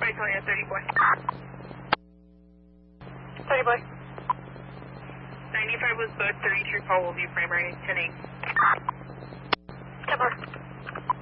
Antonio, 30 boy. 30 boy. 95 was booked, 33 call will be primary, 10-8. 10 boy.